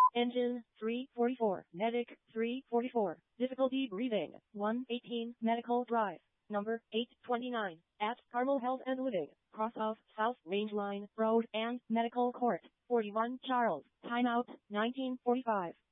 Engine 344. Medic 344. Difficulty breathing 118. Medical Drive number 829 at Carmel Health and Living, cross of South Range Line Road and Medical Court, 41 Charles. Timeout 1945.